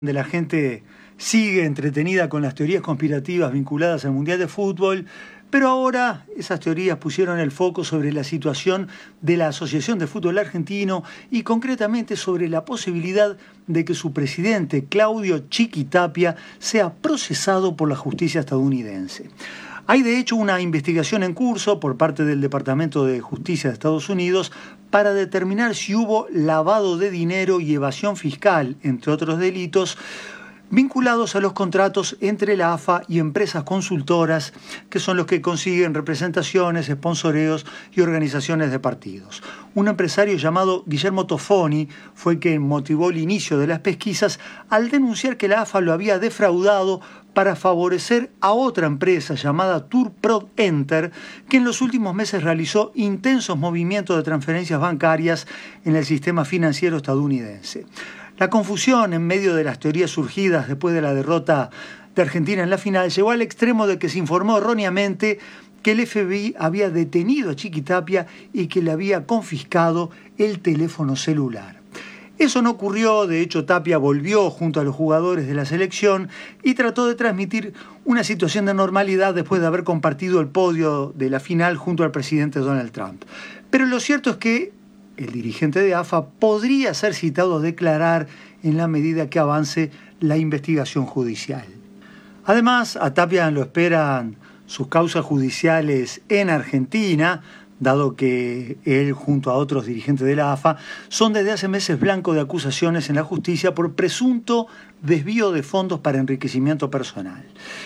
donde la gente sigue entretenida con las teorías conspirativas vinculadas al Mundial de Fútbol, pero ahora esas teorías pusieron el foco sobre la situación de la Asociación de Fútbol Argentino y concretamente sobre la posibilidad de que su presidente, Claudio Chiqui Tapia, sea procesado por la justicia estadounidense. Hay de hecho una investigación en curso por parte del Departamento de Justicia de Estados Unidos para determinar si hubo lavado de dinero y evasión fiscal, entre otros delitos, vinculados a los contratos entre la AFA y empresas consultoras, que son los que consiguen representaciones, sponsoreos y organizaciones de partidos. Un empresario llamado Guillermo Tofoni fue quien motivó el inicio de las pesquisas al denunciar que la AFA lo había defraudado para favorecer a otra empresa llamada Turprod Enter, que en los últimos meses realizó intensos movimientos de transferencias bancarias en el sistema financiero estadounidense. La confusión en medio de las teorías surgidas después de la derrota de Argentina en la final llegó al extremo de que se informó erróneamente que el FBI había detenido a Chiqui Tapia y que le había confiscado el teléfono celular. Eso no ocurrió, de hecho Tapia volvió junto a los jugadores de la selección y trató de transmitir una situación de normalidad después de haber compartido el podio de la final junto al presidente Donald Trump. Pero lo cierto es que el dirigente de AFA podría ser citado a declarar en la medida que avance la investigación judicial. Además, a Tapia lo esperan sus causas judiciales en Argentina, dado que él, junto a otros dirigentes de la AFA, son desde hace meses blanco de acusaciones en la justicia por presunto desvío de fondos para enriquecimiento personal.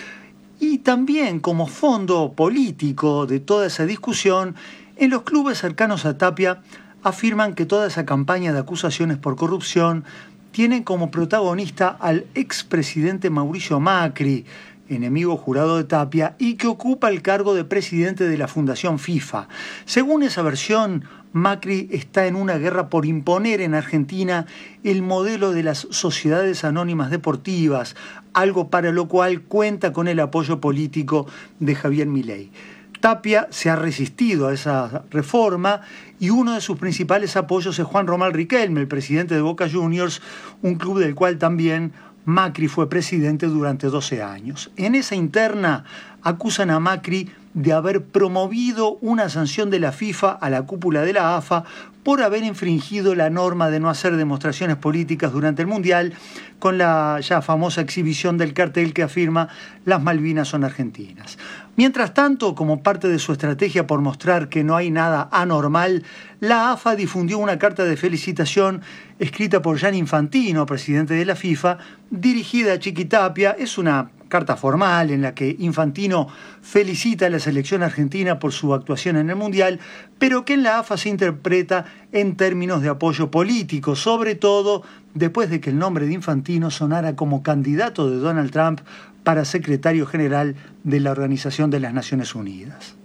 Y también como fondo político de toda esa discusión, en los clubes cercanos a Tapia afirman que toda esa campaña de acusaciones por corrupción tiene como protagonista al expresidente Mauricio Macri, enemigo jurado de Tapia, y que ocupa el cargo de presidente de la Fundación FIFA. Según esa versión, Macri está en una guerra por imponer en Argentina el modelo de las sociedades anónimas deportivas, algo para lo cual cuenta con el apoyo político de Javier Milei. Tapia se ha resistido a esa reforma y uno de sus principales apoyos es Juan Román Riquelme, el presidente de Boca Juniors, un club del cual también Macri fue presidente durante 12 años. En esa interna acusan a Macri de haber promovido una sanción de la FIFA a la cúpula de la AFA por haber infringido la norma de no hacer demostraciones políticas durante el Mundial, con la ya famosa exhibición del cartel que afirma "Las Malvinas son argentinas". Mientras tanto, como parte de su estrategia por mostrar que no hay nada anormal, la AFA difundió una carta de felicitación escrita por Gianni Infantino, presidente de la FIFA, dirigida a Chiqui Tapia. Es una carta formal en la que Infantino felicita a la selección argentina por su actuación en el Mundial, pero que en la AFA se interpreta en términos de apoyo político, sobre todo después de que el nombre de Infantino sonara como candidato de Donald Trump para secretario general de la Organización de las Naciones Unidas.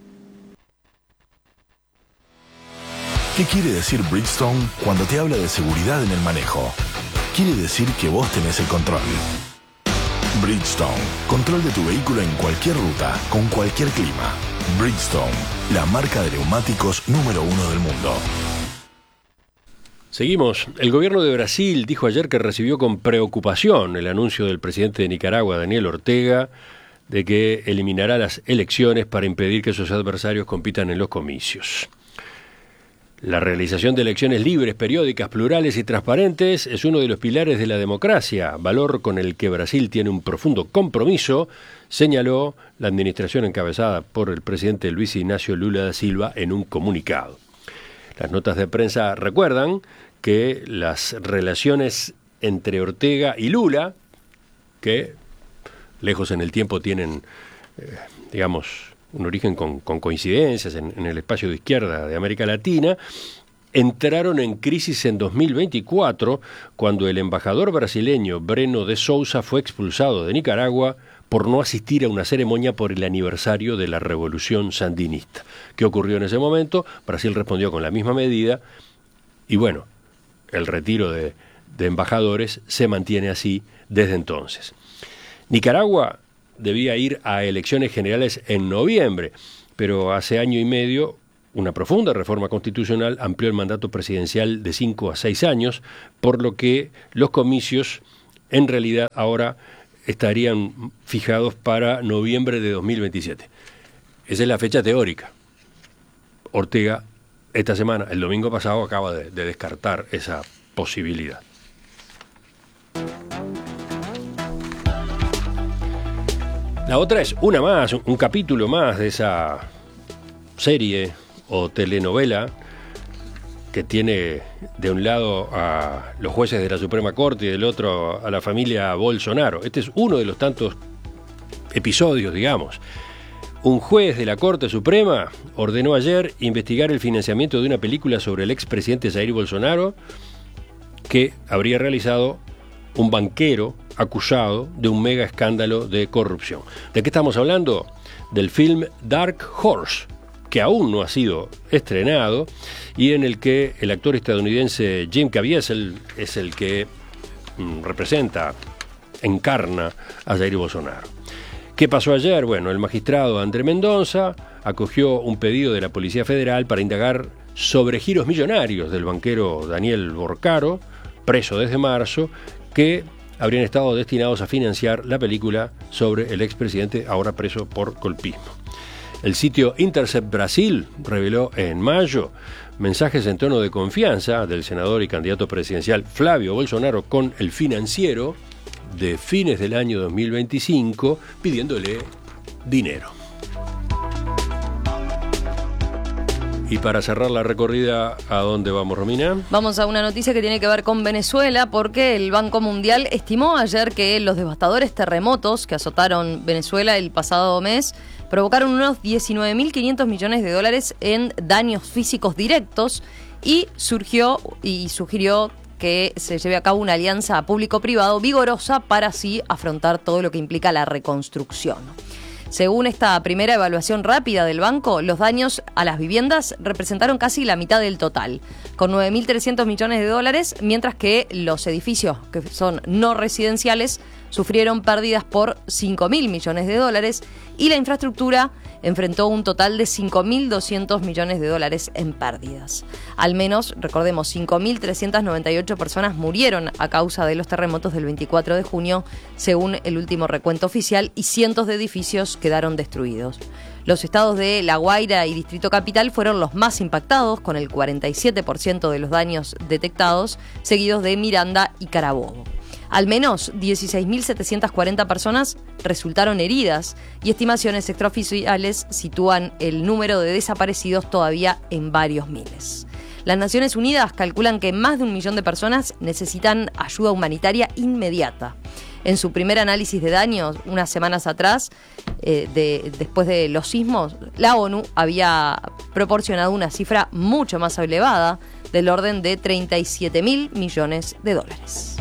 ¿Qué quiere decir Bridgestone cuando te habla de seguridad en el manejo? Quiere decir que vos tenés el control. Bridgestone, control de tu vehículo en cualquier ruta, con cualquier clima. Bridgestone, la marca de neumáticos número 1 del mundo. Seguimos. El gobierno de Brasil dijo ayer que recibió con preocupación el anuncio del presidente de Nicaragua, Daniel Ortega, de que eliminará las elecciones para impedir que sus adversarios compitan en los comicios. La realización de elecciones libres, periódicas, plurales y transparentes es uno de los pilares de la democracia, valor con el que Brasil tiene un profundo compromiso, señaló la administración encabezada por el presidente Luis Ignacio Lula da Silva en un comunicado. Las notas de prensa recuerdan que las relaciones entre Ortega y Lula, que lejos en el tiempo tienen, un origen con coincidencias en el espacio de izquierda de América Latina, entraron en crisis en 2024 cuando el embajador brasileño Breno de Souza fue expulsado de Nicaragua por no asistir a una ceremonia por el aniversario de la revolución sandinista. ¿Qué ocurrió en ese momento? Brasil respondió con la misma medida y bueno, el retiro de embajadores se mantiene así desde entonces. Nicaragua debía ir a elecciones generales en noviembre, pero hace año y medio una profunda reforma constitucional amplió el mandato presidencial de 5 a 6 años, por lo que los comicios en realidad ahora estarían fijados para noviembre de 2027. Esa es la fecha teórica. Ortega, esta semana, el domingo pasado, acaba de descartar esa posibilidad. La otra es una más, un capítulo más de esa serie o telenovela que tiene de un lado a los jueces de la Suprema Corte y del otro a la familia Bolsonaro. Este es uno de los tantos episodios, digamos. Un juez de la Corte Suprema ordenó ayer investigar el financiamiento de una película sobre el expresidente Jair Bolsonaro que habría realizado un banquero acusado de un mega escándalo de corrupción. ¿De qué estamos hablando? Del film Dark Horse, que aún no ha sido estrenado y en el que el actor estadounidense Jim Caviezel es el que encarna a Jair Bolsonaro. ¿Qué pasó ayer? Bueno, el magistrado André Mendoza acogió un pedido de la Policía Federal para indagar sobre giros millonarios del banquero Daniel Borcaro, preso desde marzo, que habrían estado destinados a financiar la película sobre el expresidente ahora preso por golpismo. El sitio Intercept Brasil reveló en mayo mensajes en tono de confianza del senador y candidato presidencial Flavio Bolsonaro con el financiero de fines del año 2025 pidiéndole dinero. Y para cerrar la recorrida, ¿a dónde vamos, Romina? Vamos a una noticia que tiene que ver con Venezuela, porque el Banco Mundial estimó ayer que los devastadores terremotos que azotaron Venezuela el pasado mes provocaron unos 19.500 millones de dólares en daños físicos directos y sugirió que se lleve a cabo una alianza público-privado vigorosa para así afrontar todo lo que implica la reconstrucción. Según esta primera evaluación rápida del banco, los daños a las viviendas representaron casi la mitad del total, con 9.300 millones de dólares, mientras que los edificios que son no residenciales sufrieron pérdidas por 5.000 millones de dólares y la infraestructura enfrentó un total de 5.200 millones de dólares en pérdidas. Al menos, recordemos, 5.398 personas murieron a causa de los terremotos del 24 de junio, según el último recuento oficial, y cientos de edificios quedaron destruidos. Los estados de La Guaira y Distrito Capital fueron los más impactados, con el 47% de los daños detectados, seguidos de Miranda y Carabobo. Al menos 16.740 personas resultaron heridas y estimaciones extraoficiales sitúan el número de desaparecidos todavía en varios miles. Las Naciones Unidas calculan que más de 1 millón de personas necesitan ayuda humanitaria inmediata. En su primer análisis de daños, unas semanas atrás, después de los sismos, la ONU había proporcionado una cifra mucho más elevada, del orden de 37.000 millones de dólares.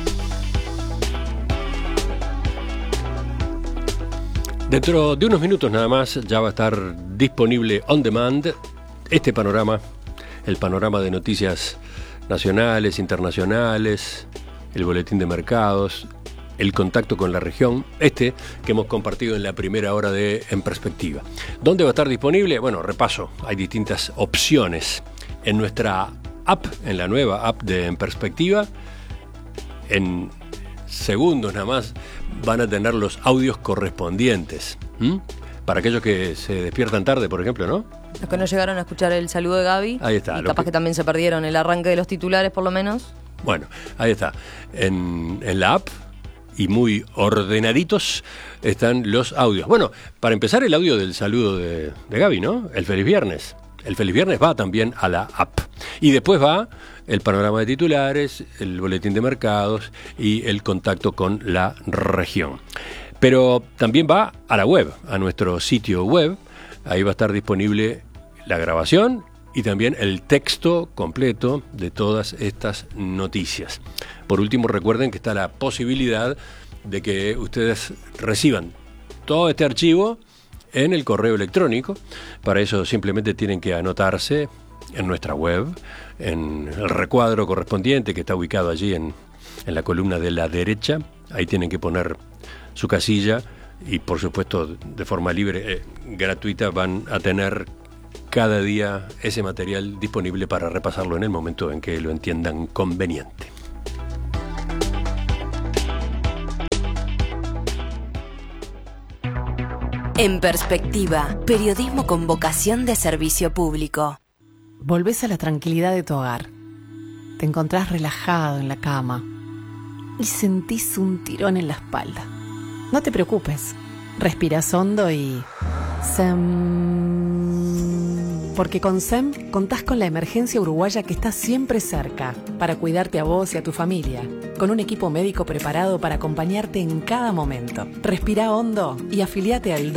Dentro de unos minutos nada más ya va a estar disponible on demand este panorama, el panorama de noticias nacionales, internacionales, el boletín de mercados, el contacto con la región, que hemos compartido en la primera hora de En Perspectiva. ¿Dónde va a estar disponible? Bueno, repaso, hay distintas opciones. En nuestra app, en la nueva app de En Perspectiva, en segundos nada más van a tener los audios correspondientes. Para aquellos que se despiertan tarde, por ejemplo, ¿no? Los que no llegaron a escuchar el saludo de Gaby. Ahí está. Y capaz que también se perdieron el arranque de los titulares, por lo menos. Bueno, ahí está. En la app, y muy ordenaditos, están los audios. Bueno, para empezar, el audio del saludo de Gaby, ¿no? El Feliz Viernes. El Feliz Viernes va también a la app. Y después va el panorama de titulares, el boletín de mercados y el contacto con la región. Pero también va a la web, a nuestro sitio web. Ahí va a estar disponible la grabación y también el texto completo de todas estas noticias. Por último, recuerden que está la posibilidad de que ustedes reciban todo este archivo en el correo electrónico. Para eso simplemente tienen que anotarse en nuestra web, en el recuadro correspondiente que está ubicado allí en la columna de la derecha. Ahí tienen que poner su casilla y, por supuesto, de forma libre, gratuita, van a tener cada día ese material disponible para repasarlo en el momento en que lo entiendan conveniente. En Perspectiva, periodismo con vocación de servicio público. Volvés a la tranquilidad de tu hogar. Te encontrás relajado en la cama y sentís un tirón en la espalda. No te preocupes. Respirás hondo y... SEM. Porque con SEM contás con la emergencia uruguaya que está siempre cerca para cuidarte a vos y a tu familia, con un equipo médico preparado para acompañarte en cada momento. Respirá hondo y afiliate al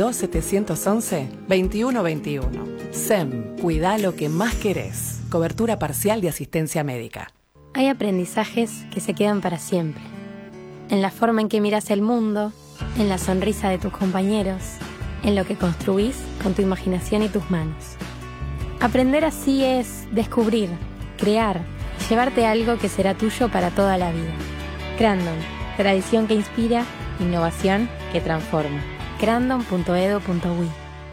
2711-2121. SEM, cuidá lo que más querés. Cobertura parcial de asistencia médica. Hay aprendizajes que se quedan para siempre. En la forma en que miras el mundo, en la sonrisa de tus compañeros, en lo que construís con tu imaginación y tus manos. Aprender así es descubrir, crear y llevarte algo que será tuyo para toda la vida. Crandon, tradición que inspira, innovación que transforma. crandon.edu.uy.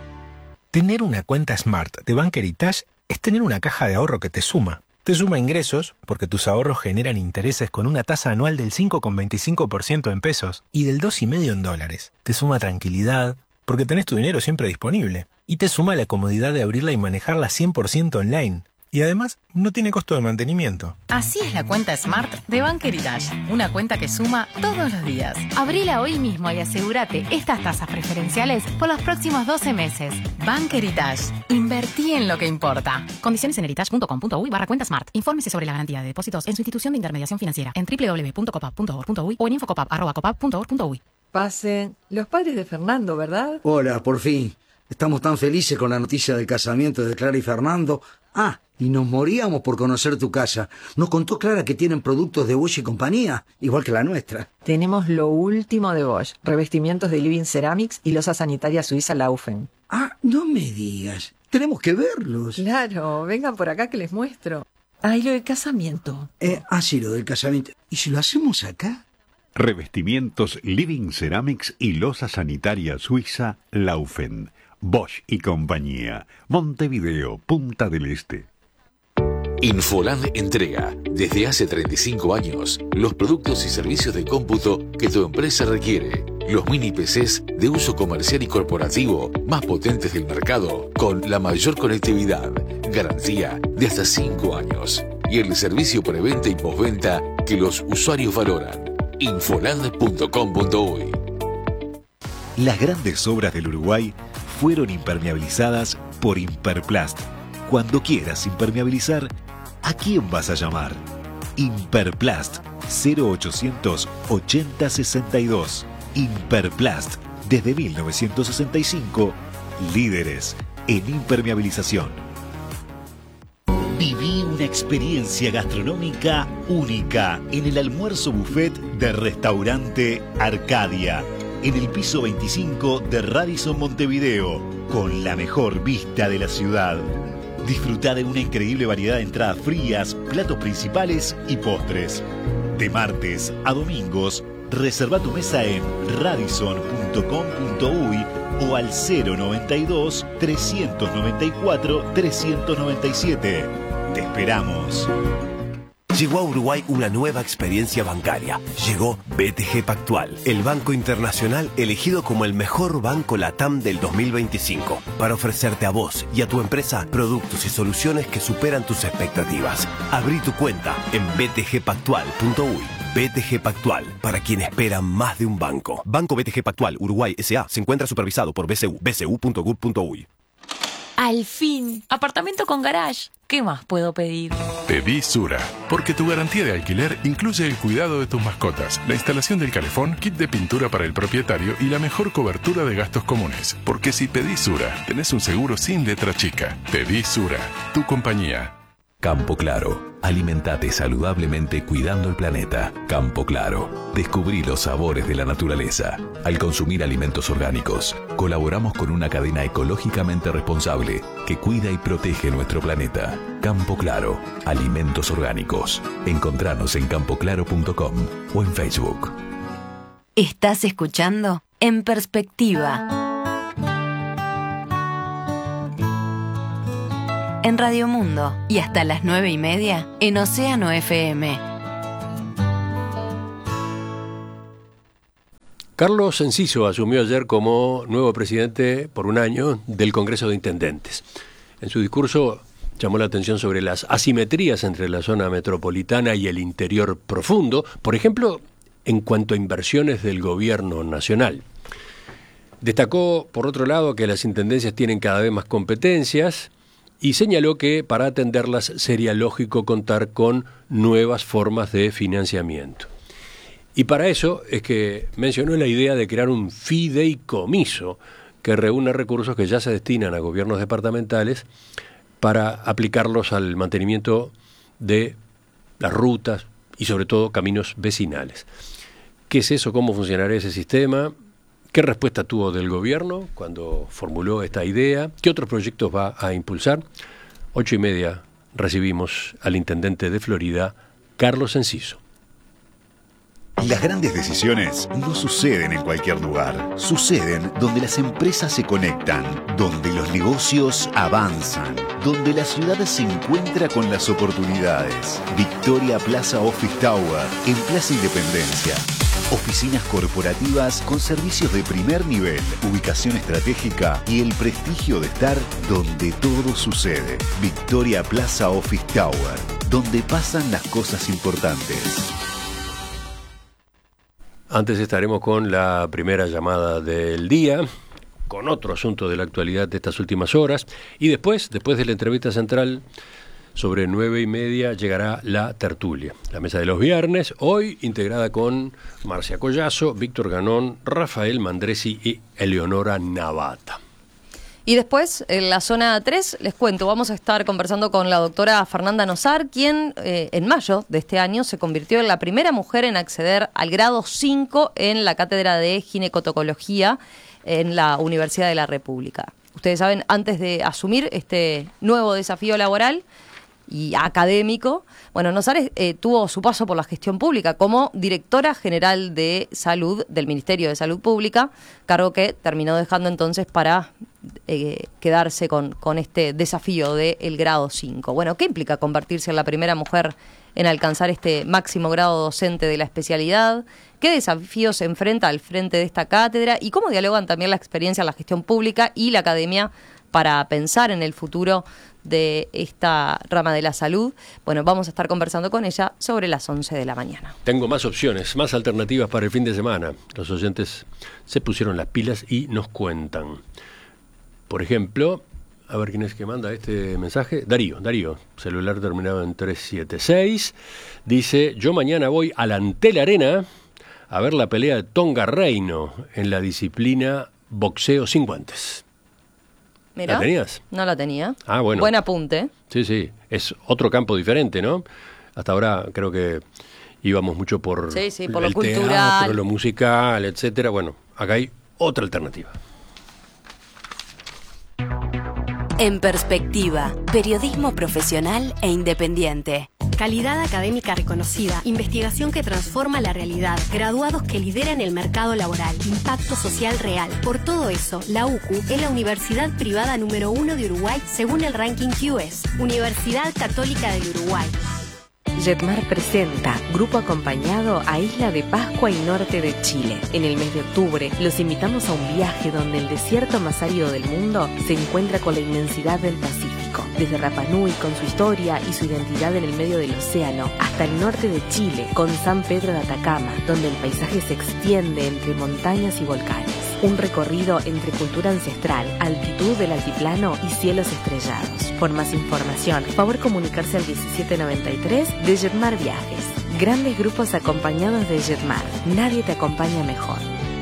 Tener una cuenta Smart de Bank Heritage es tener una caja de ahorro que te suma. Te suma ingresos, porque tus ahorros generan intereses con una tasa anual del 5,25% en pesos y del 2,5% en dólares. Te suma tranquilidad, porque tenés tu dinero siempre disponible. Y te suma la comodidad de abrirla y manejarla 100% online. Y además, no tiene costo de mantenimiento. Así es la cuenta Smart de Bank Heritage. Una cuenta que suma todos los días. Abrila hoy mismo y asegúrate estas tasas preferenciales por los próximos 12 meses. Bank Heritage. Invertí en lo que importa. Condiciones en heritage.com.uy/cuenta Smart. Infórmese sobre la garantía de depósitos en su institución de intermediación financiera en www.copap.org.uy o en infocopap@copap.org.uy. Pasen. Los padres de Fernando, ¿verdad? Hola, por fin. Estamos tan felices con la noticia del casamiento de Clara y Fernando. Ah, y nos moríamos por conocer tu casa. Nos contó Clara que tienen productos de Bosch y compañía, igual que la nuestra. Tenemos lo último de Bosch, revestimientos de Living Ceramics y losa sanitaria suiza Laufen. Ah, no me digas. Tenemos que verlos. Claro, vengan por acá que les muestro. Ah, y lo del casamiento. Sí, lo del casamiento. ¿Y si lo hacemos acá? Revestimientos Living Ceramics y losa sanitaria suiza Laufen. Bosch y compañía. Montevideo, Punta del Este. Infoland entrega, desde hace 35 años, los productos y servicios de cómputo que tu empresa requiere. Los mini PCs de uso comercial y corporativo más potentes del mercado, con la mayor conectividad, garantía de hasta 5 años y el servicio preventa y postventa que los usuarios valoran. Infoland.com.uy. Las grandes obras del Uruguay fueron impermeabilizadas por Imperplast. Cuando quieras impermeabilizar, ¿a quién vas a llamar? Imperplast 0800 8062. Imperplast, desde 1965, líderes en impermeabilización. Viví una experiencia gastronómica única en el almuerzo buffet de Restaurante Arcadia, en el piso 25 de Radisson Montevideo, con la mejor vista de la ciudad. Disfruta de una increíble variedad de entradas frías, platos principales y postres. De martes a domingos, reserva tu mesa en radisson.com.uy o al 092 394 397. Te esperamos. Llegó a Uruguay una nueva experiencia bancaria. Llegó BTG Pactual, el banco internacional elegido como el mejor banco LATAM del 2025, para ofrecerte a vos y a tu empresa productos y soluciones que superan tus expectativas. Abrí tu cuenta en btgpactual.uy. BTG Pactual, para quien espera más de un banco. Banco BTG Pactual, Uruguay S.A. se encuentra supervisado por BCU, bcu.gov.uy. Al fin, apartamento con garage. ¿Qué más puedo pedir? Pedí Sura, porque tu garantía de alquiler incluye el cuidado de tus mascotas, la instalación del calefón, kit de pintura para el propietario y la mejor cobertura de gastos comunes. Porque si pedís Sura, tenés un seguro sin letra chica. Pedí Sura, tu compañía. Campo Claro. Alimentate saludablemente cuidando el planeta. Campo Claro. Descubrí los sabores de la naturaleza. Al consumir alimentos orgánicos, colaboramos con una cadena ecológicamente responsable que cuida y protege nuestro planeta. Campo Claro. Alimentos orgánicos. Encontranos en campoclaro.com o en Facebook. Estás escuchando En Perspectiva. En Radio Mundo y hasta las 9:30 en Océano FM. Carlos Enciso asumió ayer como nuevo presidente por un año del Congreso de Intendentes. En su discurso llamó la atención sobre las asimetrías entre la zona metropolitana y el interior profundo, por ejemplo, en cuanto a inversiones del gobierno nacional. Destacó, por otro lado, que las intendencias tienen cada vez más competencias y señaló que para atenderlas sería lógico contar con nuevas formas de financiamiento. Y para eso es que mencionó la idea de crear un fideicomiso que reúne recursos que ya se destinan a gobiernos departamentales para aplicarlos al mantenimiento de las rutas y sobre todo caminos vecinales. ¿Qué es eso? ¿Cómo funcionará ese sistema? ¿Qué respuesta tuvo del gobierno cuando formuló esta idea? ¿Qué otros proyectos va a impulsar? 8:30 recibimos al intendente de Florida, Carlos Enciso. Las grandes decisiones no suceden en cualquier lugar. Suceden donde las empresas se conectan, donde los negocios avanzan, donde la ciudad se encuentra con las oportunidades. Victoria Plaza Office Tower, en Plaza Independencia. Oficinas corporativas con servicios de primer nivel, ubicación estratégica y el prestigio de estar donde todo sucede. Victoria Plaza Office Tower, donde pasan las cosas importantes. Antes estaremos con la primera llamada del día, con otro asunto de la actualidad de estas últimas horas, y después de la entrevista central, sobre 9:30 llegará la tertulia, la mesa de los viernes, hoy integrada con Marcia Collazo, Víctor Ganón, Rafael Mandresi y Eleonora Navata. Y después, en la zona 3, les cuento, vamos a estar conversando con la doctora Fernanda Nosar, quien en mayo de este año se convirtió en la primera mujer en acceder al grado 5 en la cátedra de ginecotocología en la Universidad de la República. Ustedes saben, antes de asumir este nuevo desafío laboral y académico, bueno, Nosar tuvo su paso por la gestión pública como directora general de salud del Ministerio de Salud Pública, cargo que terminó dejando entonces para quedarse con este desafío del grado 5. Bueno, ¿qué implica convertirse en la primera mujer en alcanzar este máximo grado docente de la especialidad? ¿Qué desafíos se enfrenta al frente de esta cátedra? ¿Y cómo dialogan también la experiencia en la gestión pública y la academia para pensar en el futuro de esta rama de la salud? Bueno, vamos a estar conversando con ella sobre las 11 de la mañana. Tengo más opciones, más alternativas para el fin de semana. Los oyentes se pusieron las pilas y nos cuentan. Por ejemplo, a ver quién es que manda este mensaje. Darío, celular terminado en 376. Dice, yo mañana voy a la Antel Arena a ver la pelea de Tonga Reino en la disciplina boxeo sin guantes. Mira, ¿La tenías? No la tenía. Ah, bueno. Buen apunte. Sí, es otro campo diferente, ¿no? Hasta ahora creo que íbamos mucho por, por lo cultural, teatro, lo musical, etcétera. Bueno, acá hay otra alternativa. En perspectiva, periodismo profesional e independiente. Calidad académica reconocida, investigación que transforma la realidad, graduados que lideran el mercado laboral, impacto social real. Por todo eso, la UCU es la universidad privada número 1 de Uruguay según el ranking QS, Universidad Católica del Uruguay. Jetmar presenta Grupo Acompañado a Isla de Pascua y norte de Chile. En el mes de octubre los invitamos a un viaje donde el desierto más árido del mundo se encuentra con la inmensidad del Pacífico. Desde Rapa Nui con su historia y su identidad en el medio del océano, hasta el norte de Chile con San Pedro de Atacama, donde el paisaje se extiende entre montañas y volcanes. Un recorrido entre cultura ancestral, altitud del altiplano y cielos estrellados. Por más información, favor comunicarse al 1793 de Jetmar Viajes. Grandes grupos acompañados de Jetmar. Nadie te acompaña mejor.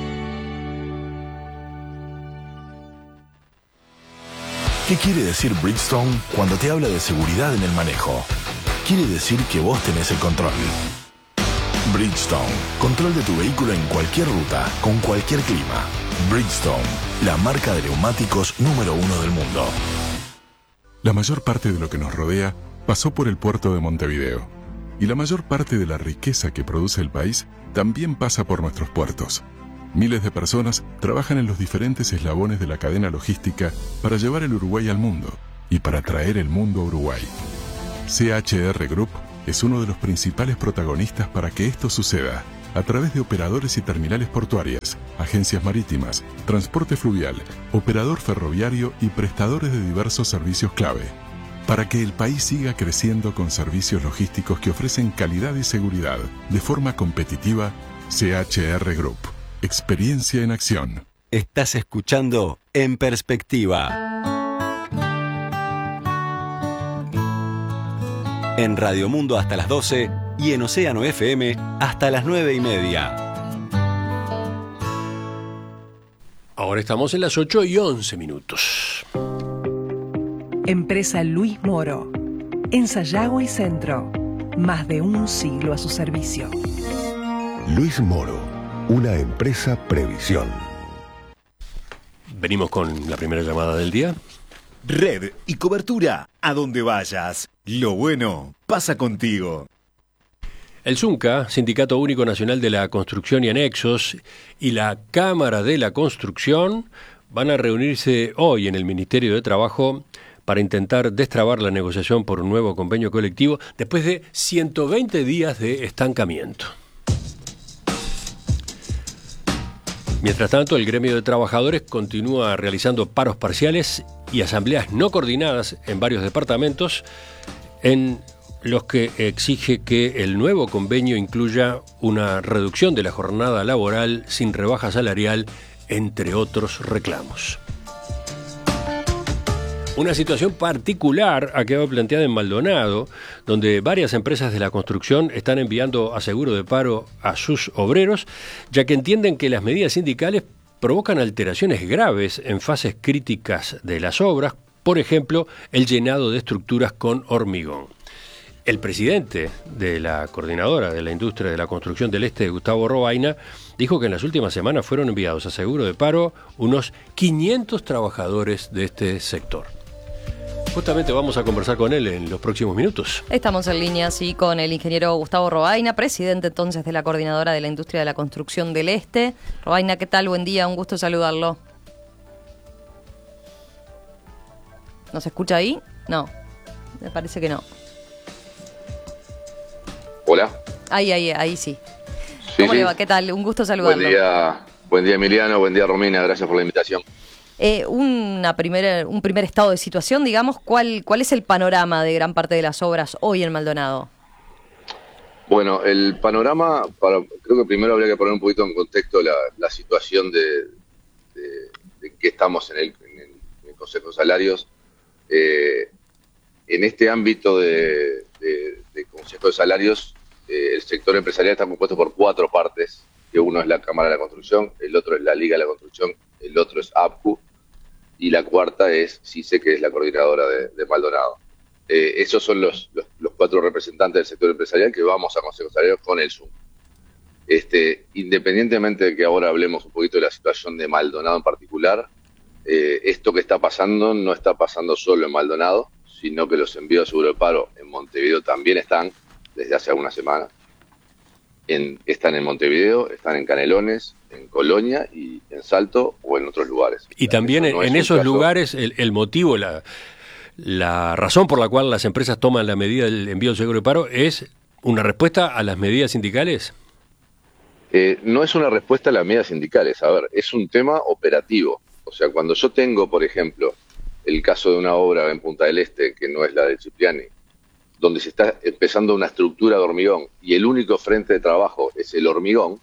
¿Qué quiere decir Bridgestone cuando te habla de seguridad en el manejo? Quiere decir que vos tenés el control. Bridgestone, control de tu vehículo en cualquier ruta, con cualquier clima. Bridgestone, la marca de neumáticos número 1 del mundo. La mayor parte de lo que nos rodea pasó por el puerto de Montevideo. Y la mayor parte de la riqueza que produce el país también pasa por nuestros puertos. Miles de personas trabajan en los diferentes eslabones de la cadena logística para llevar el Uruguay al mundo y para traer el mundo a Uruguay. CHR Group es uno de los principales protagonistas para que esto suceda, a través de operadores y terminales portuarias, agencias marítimas, transporte fluvial, operador ferroviario y prestadores de diversos servicios clave. Para que el país siga creciendo con servicios logísticos que ofrecen calidad y seguridad de forma competitiva, CHR Group. Experiencia en acción. Estás escuchando En Perspectiva. En Radio Mundo hasta las 12 y en Océano FM hasta las 9:30. Ahora estamos en las 8:11. Empresa Luis Moro. En Sayago y Centro. Más de un siglo a su servicio. Luis Moro, una empresa Previsión. Venimos con la primera llamada del día. Red y cobertura a donde vayas. Lo bueno pasa contigo. El SUNCA, Sindicato Único Nacional de la Construcción y Anexos, y la Cámara de la Construcción van a reunirse hoy en el Ministerio de Trabajo para intentar destrabar la negociación por un nuevo convenio colectivo después de 120 días de estancamiento. Mientras tanto, el gremio de trabajadores continúa realizando paros parciales y asambleas no coordinadas en varios departamentos en los que exige que el nuevo convenio incluya una reducción de la jornada laboral sin rebaja salarial, entre otros reclamos. Una situación particular ha quedado planteada en Maldonado, donde varias empresas de la construcción están enviando a seguro de paro a sus obreros, ya que entienden que las medidas sindicales provocan alteraciones graves en fases críticas de las obras, por ejemplo, el llenado de estructuras con hormigón. El presidente de la Coordinadora de la Industria de la Construcción del Este, Gustavo Robaina, dijo que en las últimas semanas fueron enviados a seguro de paro unos 500 trabajadores de este sector. Justamente vamos a conversar con él en los próximos minutos. Estamos en línea, sí, con el ingeniero Gustavo Robaina, presidente entonces de la Coordinadora de la Industria de la Construcción del Este. Robaina, ¿qué tal? Buen día, un gusto saludarlo. ¿Nos escucha ahí? No, me parece que no. Hola. Ahí sí. ¿Cómo le va? ¿Qué tal? Un gusto saludarlo. Buen día Emiliano, buen día Romina, gracias por la invitación. Un primer estado de situación, digamos, ¿cuál es el panorama de gran parte de las obras hoy en Maldonado? Bueno, el panorama, creo que primero habría que poner un poquito en contexto la situación de que estamos en el Consejo de Salarios. En este ámbito de Consejo de Salarios, el sector empresarial está compuesto por 4 partes, que uno es la Cámara de la Construcción, el otro es la Liga de la Construcción, el otro es APCU, y la cuarta es CICE, que es la coordinadora de Maldonado. Esos son los 4 representantes del sector empresarial que vamos a Consejo de Salarios con el Zoom. Independientemente de que ahora hablemos un poquito de la situación de Maldonado en particular, esto que está pasando no está pasando solo en Maldonado, sino que los envíos a seguro de paro en Montevideo también están desde hace algunas semanas. Están en Montevideo, están en Canelones, en Colonia y en Salto o en otros lugares. Y también en esos lugares el motivo, la razón por la cual las empresas toman la medida del envío del seguro de paro es una respuesta a las medidas sindicales. No es una respuesta a las medidas sindicales, a ver, es un tema operativo. O sea, cuando yo tengo, por ejemplo, el caso de una obra en Punta del Este, que no es la de Cipriani, donde se está empezando una estructura de hormigón y el único frente de trabajo es el hormigón,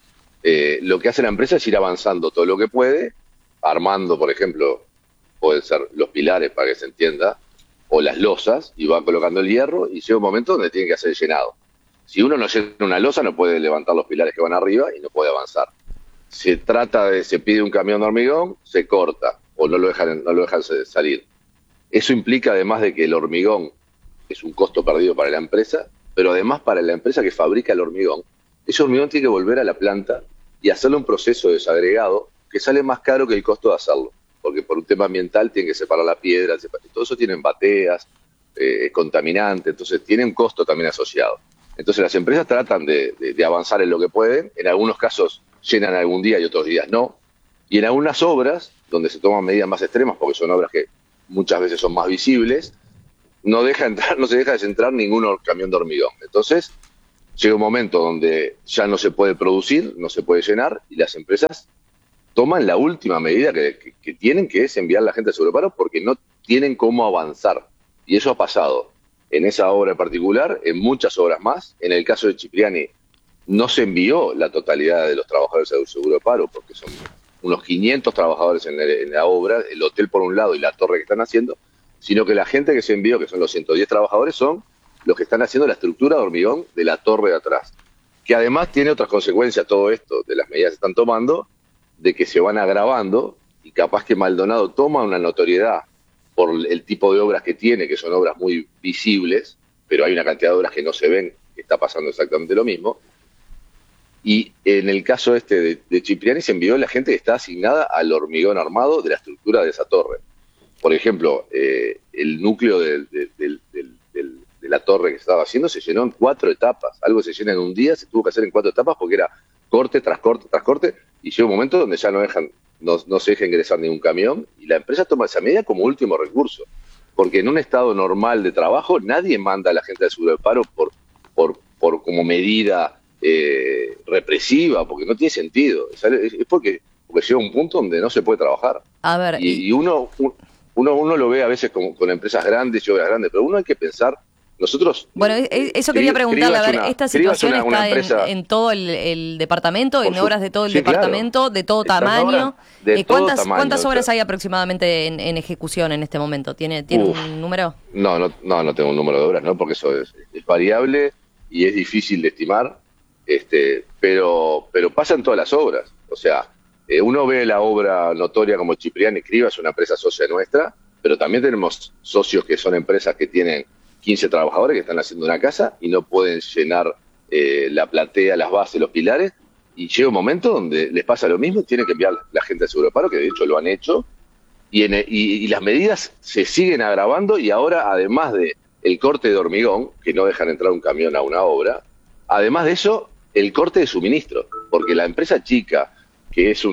lo que hace la empresa es ir avanzando todo lo que puede, armando, por ejemplo, pueden ser los pilares para que se entienda, o las losas, y va colocando el hierro, y llega un momento donde tiene que hacer el llenado. Si uno no llena una losa, no puede levantar los pilares que van arriba y no puede avanzar. Se pide un camión de hormigón, se corta, o no lo dejan salir. Eso implica, además de que el hormigón es un costo perdido para la empresa, pero además para la empresa que fabrica el hormigón, ese hormigón tiene que volver a la planta y hacerle un proceso desagregado que sale más caro que el costo de hacerlo, porque por un tema ambiental tienen que separar la piedra, todo eso tienen bateas, contaminante, entonces tiene un costo también asociado. Entonces las empresas tratan de avanzar en lo que pueden, en algunos casos llenan algún día y otros días no, y en algunas obras, donde se toman medidas más extremas, porque son obras que muchas veces son más visibles, no se deja de entrar ningún camión de hormigón. Entonces llega un momento donde ya no se puede producir, no se puede llenar, y las empresas toman la última medida que tienen, que es enviar a la gente al seguro de paro porque no tienen cómo avanzar. Y eso ha pasado en esa obra en particular, en muchas obras más. En el caso de Cipriani no se envió la totalidad de los trabajadores al seguro de paro porque son unos 500 trabajadores en la obra, el hotel por un lado y la torre que están haciendo, sino que la gente que se envió, que son los 110 trabajadores, son los que están haciendo la estructura de hormigón de la torre de atrás. Que además tiene otras consecuencias todo esto, de las medidas que están tomando, de que se van agravando y capaz que Maldonado toma una notoriedad por el tipo de obras que tiene, que son obras muy visibles, pero hay una cantidad de obras que no se ven, que está pasando exactamente lo mismo. Y en el caso de Cipriani se envió la gente que está asignada al hormigón armado de la estructura de esa torre. Por ejemplo, el núcleo de la torre que se estaba haciendo se llenó en 4 etapas. Algo se llena en un día, se tuvo que hacer en 4 etapas porque era corte tras corte tras corte, y llega un momento donde ya no se deja ingresar ningún camión, y la empresa toma esa medida como último recurso. Porque en un estado normal de trabajo nadie manda a la gente al seguro de paro por como medida represiva, porque no tiene sentido. Es porque llega un punto donde no se puede trabajar. A ver, y uno lo ve a veces con empresas grandes y obras grandes, pero uno hay que pensar, nosotros... Bueno, eso quería preguntarle, a ver, ¿esta situación está en todo el departamento, en obras de todo el departamento, claro, de todo tamaño? ¿Cuántas obras hay aproximadamente en ejecución en este momento? ¿Tiene un número? No tengo un número de obras, ¿no? Porque eso es variable y es difícil de estimar, pero pasa en todas las obras. O sea, uno ve la obra notoria como Cipriani Criba, es una empresa socia nuestra, pero también tenemos socios que son empresas que tienen 15 trabajadores que están haciendo una casa y no pueden llenar la platea, las bases, los pilares, y llega un momento donde les pasa lo mismo, tienen que enviar la gente al seguro de paro, que de hecho lo han hecho, y las medidas se siguen agravando, y ahora, además de el corte de hormigón, que no dejan entrar un camión a una obra, además de eso, el corte de suministro, porque la empresa chica, que es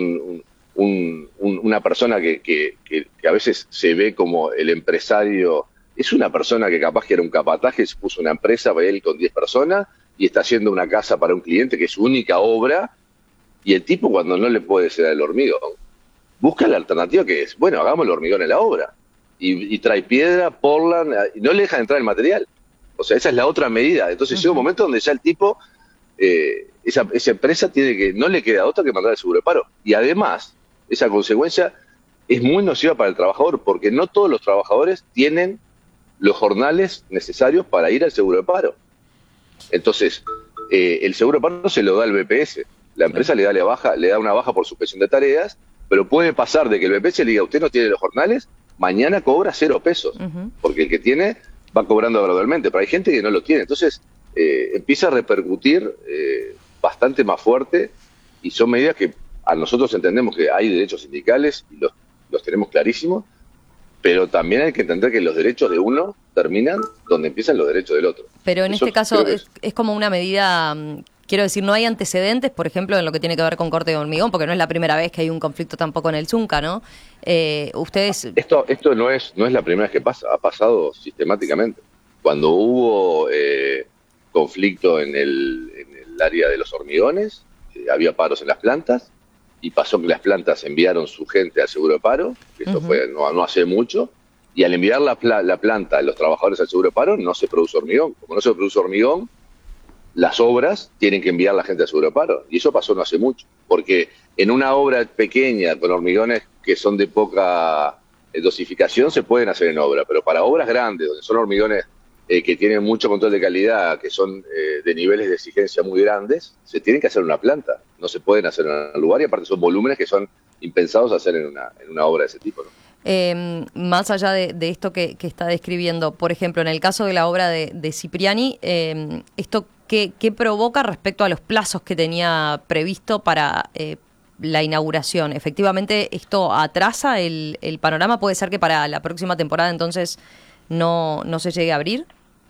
una persona que a veces se ve como el empresario, es una persona que capaz que era un capataje, se puso una empresa para él con 10 personas y está haciendo una casa para un cliente que es su única obra, y el tipo, cuando no le puede ser el hormigón, busca la alternativa, que es, bueno, hagamos el hormigón en la obra, y trae piedra, portland, y no le dejan entrar el material. O sea, esa es la otra medida. Entonces llega un momento donde ya el tipo, esa empresa no le queda otra que mandar al seguro de paro. Y además, esa consecuencia es muy nociva para el trabajador, porque no todos los trabajadores tienen los jornales necesarios para ir al seguro de paro. Entonces, el seguro de paro se lo da el BPS. La empresa le da una baja por suspensión de tareas, pero puede pasar de que el BPS le diga, usted no tiene los jornales, mañana cobra 0 pesos, porque el que tiene va cobrando gradualmente, pero hay gente que no lo tiene. Entonces, empieza a repercutir bastante más fuerte, y son medidas que a nosotros entendemos que hay derechos sindicales y los tenemos clarísimos, pero también hay que entender que los derechos de uno terminan donde empiezan los derechos del otro. Pero en este caso es como una medida, quiero decir, no hay antecedentes, por ejemplo, en lo que tiene que ver con corte de hormigón, porque no es la primera vez que hay un conflicto tampoco en el Zunca, ¿no? Ustedes... Esto no es la primera vez que pasa, ha pasado sistemáticamente. Cuando hubo conflicto en el área de los hormigones, había paros en las plantas, y pasó que las plantas enviaron su gente al seguro de paro, que esto fue no hace mucho, y al enviar la planta de los trabajadores al seguro de paro no se produce hormigón. Como no se produce hormigón, las obras tienen que enviar la gente al seguro de paro, y eso pasó no hace mucho, porque en una obra pequeña con hormigones que son de poca dosificación se pueden hacer en obra, pero para obras grandes, donde son hormigones que tienen mucho control de calidad, que son de niveles de exigencia muy grandes, se tienen que hacer en una planta, no se pueden hacer en un lugar, y aparte son volúmenes que son impensados hacer en una obra de ese tipo, ¿no? Más allá de esto que está describiendo, por ejemplo, en el caso de la obra de Cipriani, ¿esto qué provoca respecto a los plazos que tenía previsto para la inauguración? ¿Efectivamente esto atrasa el panorama? ¿Puede ser que para la próxima temporada entonces no se llegue a abrir?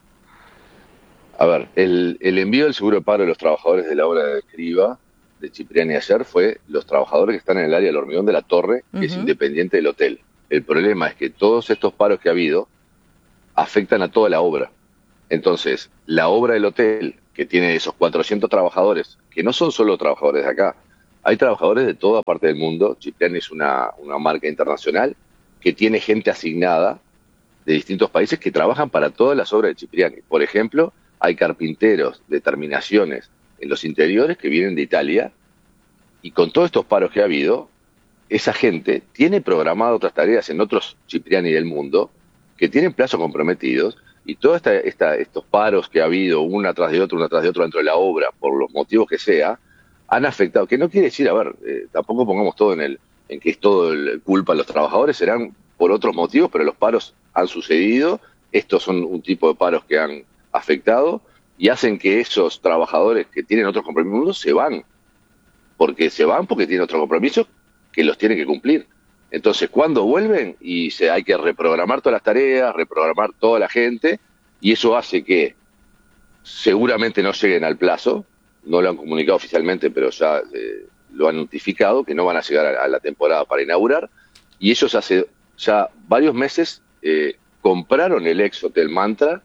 A ver, el envío del seguro de paro de los trabajadores de la obra de Criba, de Cipriani ayer, fue los trabajadores que están en el área del hormigón de la torre, que es independiente del hotel. El problema es que todos estos paros que ha habido afectan a toda la obra. Entonces, la obra del hotel, que tiene esos 400 trabajadores, que no son solo trabajadores de acá, hay trabajadores de toda parte del mundo. Cipriani es una marca internacional que tiene gente asignada de distintos países que trabajan para todas las obras de Cipriani. Por ejemplo, hay carpinteros de terminaciones en los interiores que vienen de Italia, y con todos estos paros que ha habido, esa gente tiene programado otras tareas en otros Cipriani del mundo que tienen plazos comprometidos, y todos estos paros que ha habido una tras de otro dentro de la obra, por los motivos que sea, han afectado. Que no quiere decir, tampoco pongamos todo en que es todo culpa de los trabajadores, serán por otros motivos, pero los paros han sucedido. Estos son un tipo de paros que han afectado y hacen que esos trabajadores que tienen otros compromisos se van porque tienen otros compromisos que los tienen que cumplir. Entonces, cuando vuelven, hay que reprogramar todas las tareas, reprogramar toda la gente, y eso hace que seguramente no lleguen al plazo. No lo han comunicado oficialmente, pero ya lo han notificado, que no van a llegar a la temporada para inaugurar, y ellos hace ya varios meses compraron el ex Hotel Mantra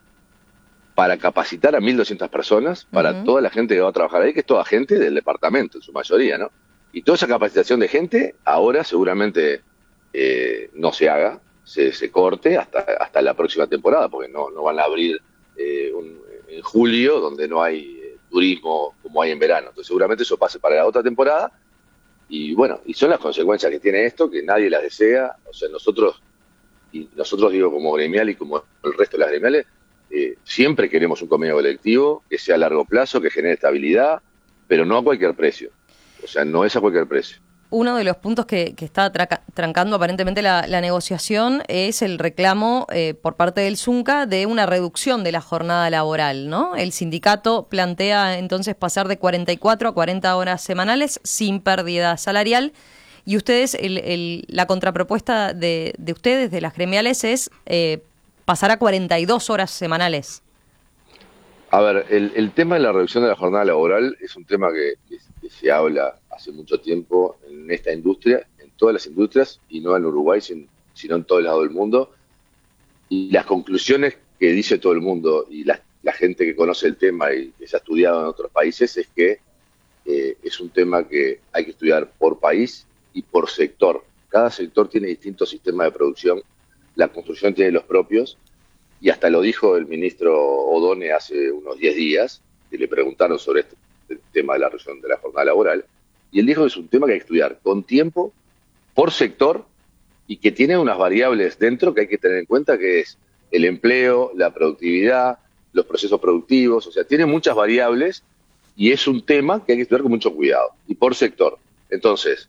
para capacitar a 1.200 personas, para toda la gente que va a trabajar ahí, que es toda gente del departamento, en su mayoría, ¿no? Y toda esa capacitación de gente ahora seguramente no se haga, se corte hasta la próxima temporada, porque no van a abrir en julio, donde no hay turismo como hay en verano. Entonces seguramente eso pase para la otra temporada, y bueno, y son las consecuencias que tiene esto, que nadie las desea. O sea, nosotros digo, como gremial y como el resto de las gremiales, siempre queremos un convenio colectivo que sea a largo plazo, que genere estabilidad, pero no a cualquier precio. O sea, no es a cualquier precio. Uno de los puntos que está trancando aparentemente la negociación es el reclamo por parte del Zunca de una reducción de la jornada laboral, ¿no? El sindicato plantea entonces pasar de 44 a 40 horas semanales sin pérdida salarial, y ustedes, la contrapropuesta de ustedes, de las gremiales, es pasar a 42 horas semanales. A ver, el tema de la reducción de la jornada laboral es un tema que se habla hace mucho tiempo en esta industria, en todas las industrias, y no en Uruguay, sino en todo el lado del mundo. Y las conclusiones que dice todo el mundo y la gente que conoce el tema y que se ha estudiado en otros países es que es un tema que hay que estudiar por país y por sector. Cada sector tiene distintos sistemas de producción, la construcción tiene los propios, y hasta lo dijo el ministro Odone hace unos 10 días, que le preguntaron sobre este tema de la reducción de la jornada laboral, y él dijo que es un tema que hay que estudiar con tiempo, por sector, y que tiene unas variables dentro que hay que tener en cuenta, que es el empleo, la productividad, los procesos productivos. O sea, tiene muchas variables, y es un tema que hay que estudiar con mucho cuidado, y por sector. Entonces,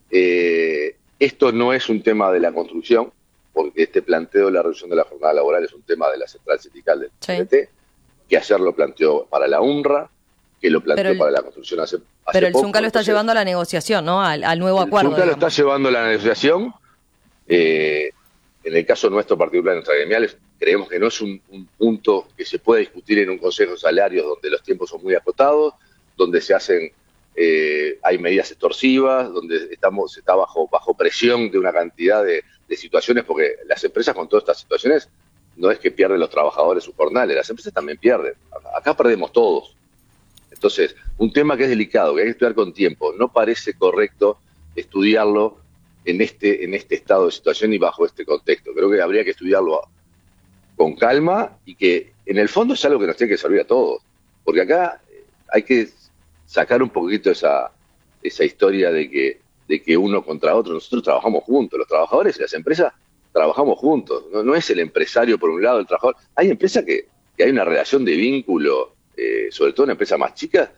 esto no es un tema de la construcción, porque este planteo de la reducción de la jornada laboral es un tema de la central sindical del CNT, que ayer lo planteó para la UNRWA, que lo planteó para la construcción hace pero el poco. Zunca lo está llevando a la negociación, ¿no? Al nuevo acuerdo. El Zunca lo está llevando a la negociación. En el caso nuestro particular, nuestra gremiales, creemos que no es un punto que se pueda discutir en un consejo de salarios donde los tiempos son muy acotados, donde se hacen, hay medidas extorsivas, donde se está bajo presión de una cantidad de situaciones, porque las empresas con todas estas situaciones no es que pierden los trabajadores sus jornales, las empresas también pierden. Acá perdemos todos. Entonces, un tema que es delicado, que hay que estudiar con tiempo, no parece correcto estudiarlo en este estado de situación y bajo este contexto. Creo que habría que estudiarlo con calma, y que en el fondo es algo que nos tiene que servir a todos. Porque acá hay que sacar un poquito esa historia de que uno contra otro. Nosotros trabajamos juntos, los trabajadores y las empresas trabajamos juntos. No es el empresario por un lado, el trabajador. Hay empresas que hay una relación de vínculo, sobre todo en empresas más chicas,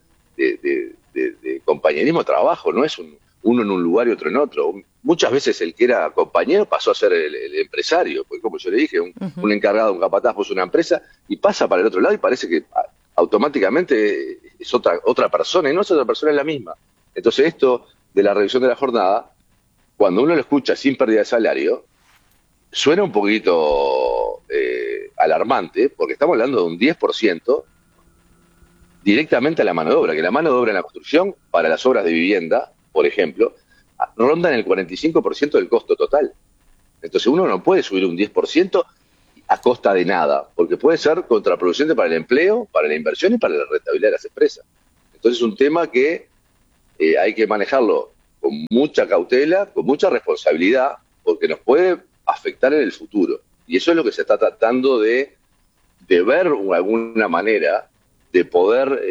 de compañerismo de trabajo. No es uno en un lugar y otro en otro. Muchas veces el que era compañero pasó a ser el empresario, porque como yo le dije, un encargado, un capataz puso una empresa y pasa para el otro lado y parece que automáticamente es otra persona, y no es otra persona, es la misma. Entonces esto de la reducción de la jornada, cuando uno lo escucha sin pérdida de salario, suena un poquito alarmante, porque estamos hablando de un 10% directamente a la mano de obra, que la mano de obra en la construcción, para las obras de vivienda, por ejemplo, rondan el 45% del costo total. Entonces uno no puede subir un 10% a costa de nada, porque puede ser contraproducente para el empleo, para la inversión y para la rentabilidad de las empresas. Entonces es un tema que hay que manejarlo con mucha cautela, con mucha responsabilidad, porque nos puede afectar en el futuro. Y eso es lo que se está tratando de ver alguna manera de poder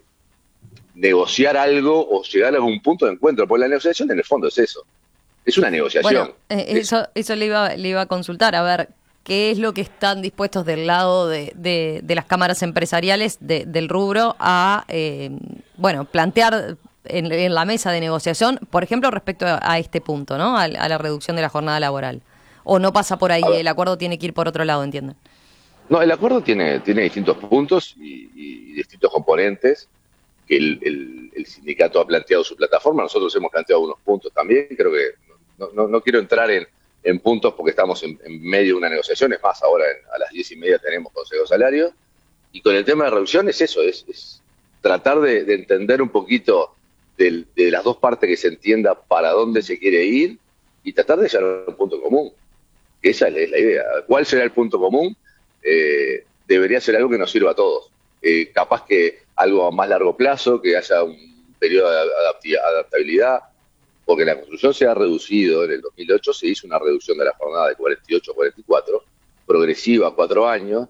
negociar algo o llegar a algún punto de encuentro. Porque la negociación en el fondo es eso. Es una negociación. Bueno, eso le iba a consultar, a ver, ¿qué es lo que están dispuestos del lado de las cámaras empresariales del rubro a plantear en la mesa de negociación, por ejemplo, respecto a este punto, ¿no? A la reducción de la jornada laboral? ¿O no pasa por ahí? El acuerdo tiene que ir por otro lado, ¿entienden? No, el acuerdo tiene distintos puntos y distintos componentes que el sindicato ha planteado su plataforma. Nosotros hemos planteado unos puntos también. Creo que no quiero entrar en puntos porque estamos en medio de una negociación. Es más, ahora a las 10:30 tenemos consejo de salario. Y con el tema de reducción es eso, es tratar de entender un poquito de las dos partes, que se entienda para dónde se quiere ir y tratar de llegar a un punto común. Esa es la idea. ¿Cuál será el punto común? Debería ser algo que nos sirva a todos. Capaz que algo a más largo plazo, que haya un periodo de adaptabilidad, porque la construcción se ha reducido. En el 2008 se hizo una reducción de la jornada de 48 a 44, progresiva a 4 años,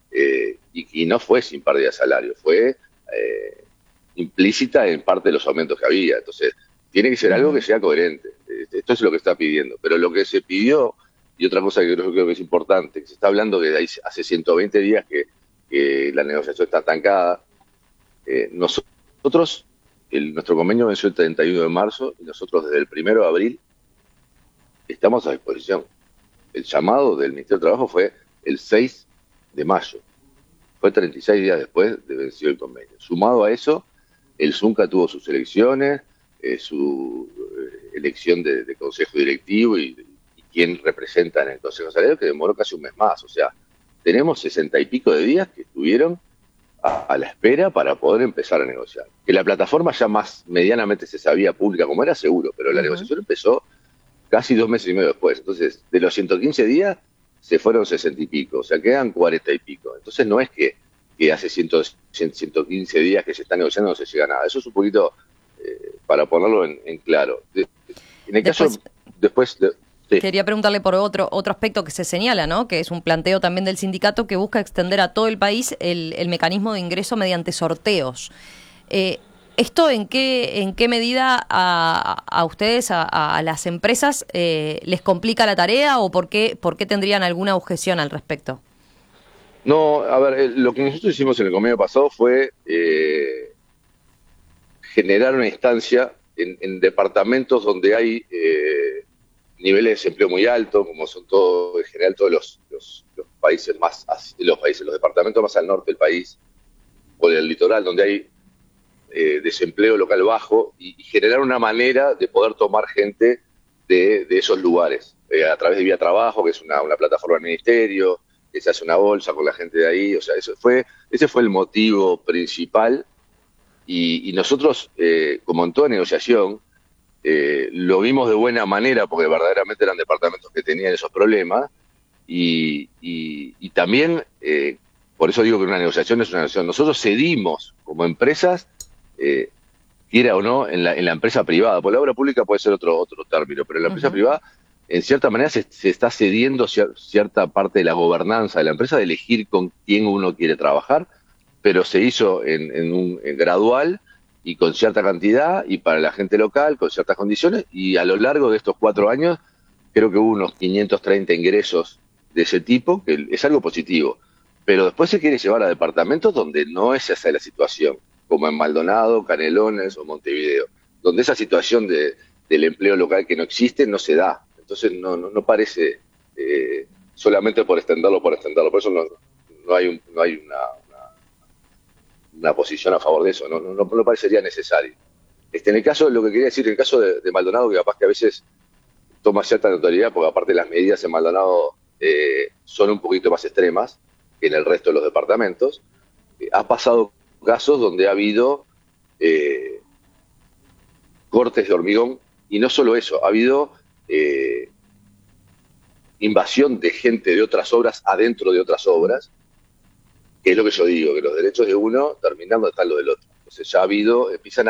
y no fue sin pérdida de salario, fue implícita en parte de los aumentos que había. Entonces, tiene que ser algo que sea coherente. Esto es lo que está pidiendo. Pero lo que se pidió, y otra cosa que creo que es importante, que se está hablando que hace 120 días que la negociación está estancada. Nosotros, nuestro convenio venció el 31 de marzo y nosotros desde el 1 de abril estamos a disposición. El llamado del Ministerio de Trabajo fue el 6 de mayo. Fue 36 días después de vencido el convenio. Sumado a eso, el Zunca tuvo sus elecciones, su elección de consejo directivo y quién representa en el consejo salarial, que demoró casi un mes más. O sea, tenemos 60 y pico de días que estuvieron a la espera para poder empezar a negociar. Que la plataforma ya más medianamente se sabía pública como era, seguro, pero la negociación empezó casi 2 meses y medio después. Entonces, de los 115 días se fueron 60 y pico, o sea, quedan 40 y pico. Entonces no es que hace 115 días que se está negociando no se llega a nada. Eso es un poquito para ponerlo en claro. En el caso, después... Quería preguntarle por otro aspecto que se señala, ¿no? Que es un planteo también del sindicato que busca extender a todo el país el mecanismo de ingreso mediante sorteos. ¿Esto en qué medida a ustedes, a las empresas, les complica la tarea o por qué tendrían alguna objeción al respecto? No, a ver, lo que nosotros hicimos en el convenio pasado fue generar una instancia en departamentos donde hay niveles de desempleo muy altos, como son en general todos los países los departamentos más al norte del país o del litoral, donde hay desempleo local bajo, y generar una manera de poder tomar gente de esos lugares a través de Vía Trabajo, que es una plataforma del ministerio, que se hace una bolsa con la gente de ahí. O sea, ese fue el motivo principal, y nosotros, como en toda negociación, lo vimos de buena manera, porque verdaderamente eran departamentos que tenían esos problemas, y también, por eso digo que una negociación es una negociación. Nosotros cedimos como empresas, quiera o no, en la empresa privada. Por la obra pública puede ser otro término, pero en la empresa privada, en cierta manera, se está cediendo cierta parte de la gobernanza de la empresa, de elegir con quién uno quiere trabajar, pero se hizo en gradual y con cierta cantidad, y para la gente local, con ciertas condiciones, y a lo largo de estos 4 años, creo que hubo unos 530 ingresos de ese tipo, que es algo positivo. Pero después se quiere llevar a departamentos donde no es esa la situación, como en Maldonado, Canelones o Montevideo, donde esa situación del empleo local que no existe no se da. Entonces no parece solamente por extenderlo. Por eso no hay una posición a favor de eso, no parecería necesario. En el caso, lo que quería decir, en el caso de Maldonado, que capaz que a veces toma cierta notoriedad, porque aparte las medidas en Maldonado son un poquito más extremas que en el resto de los departamentos, ha pasado casos donde ha habido cortes de hormigón, y no solo eso, ha habido invasión de gente de otras obras adentro de otras obras, que es lo que yo digo, que los derechos de uno terminando están los del otro. Entonces ya empiezan a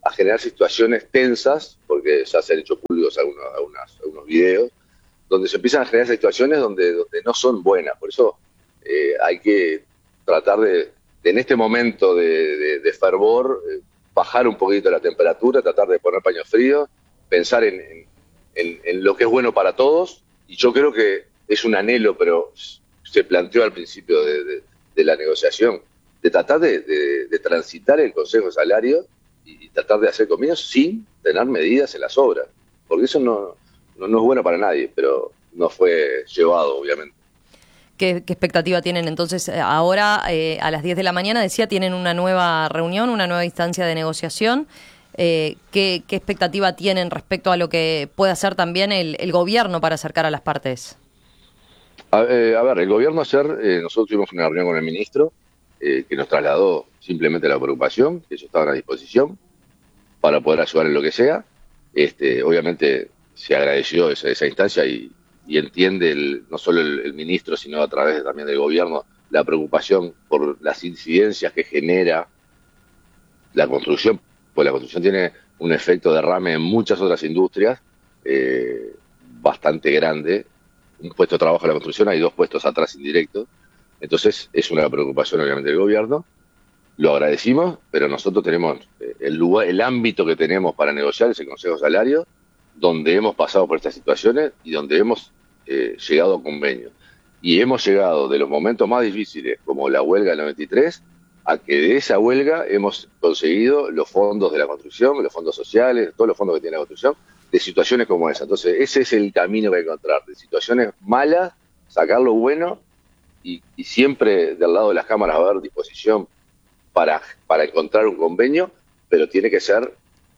a generar situaciones tensas, porque ya se han hecho públicos algunos videos, donde se empiezan a generar situaciones donde no son buenas. Por eso hay que tratar de en este momento de fervor, bajar un poquito la temperatura, tratar de poner paños fríos, pensar en lo que es bueno para todos, y yo creo que es un anhelo, pero se planteó al principio de la negociación, de tratar de transitar el Consejo de Salario y tratar de hacer convenios sin tener medidas en las obras, porque eso no es bueno para nadie, pero no fue llevado, obviamente. ¿Qué expectativa tienen entonces ahora? A las 10 de la mañana, decía, tienen una nueva reunión, una nueva instancia de negociación. ¿Qué expectativa tienen respecto a lo que puede hacer también el gobierno para acercar a las partes? A ver, el gobierno ayer, nosotros tuvimos una reunión con el ministro que nos trasladó simplemente la preocupación, que ellos estaban a disposición para poder ayudar en lo que sea. Obviamente se agradeció esa instancia y entiende no solo el ministro, sino a través también del gobierno, la preocupación por las incidencias que genera la construcción, pues la construcción tiene un efecto derrame en muchas otras industrias bastante grande. Un puesto de trabajo en la construcción, hay 2 puestos atrás indirectos, entonces es una preocupación obviamente del gobierno. Lo agradecimos, pero nosotros tenemos el ámbito que tenemos para negociar es el Consejo de Salario, donde hemos pasado por estas situaciones y donde hemos llegado a convenios. Y hemos llegado de los momentos más difíciles, como la huelga del 93, a que de esa huelga hemos conseguido los fondos de la construcción, los fondos sociales, todos los fondos que tiene la construcción, de situaciones como esa. Entonces, ese es el camino que hay que encontrar, de situaciones malas, sacar lo bueno, y siempre del lado de las cámaras va a haber disposición para encontrar un convenio, pero tiene que ser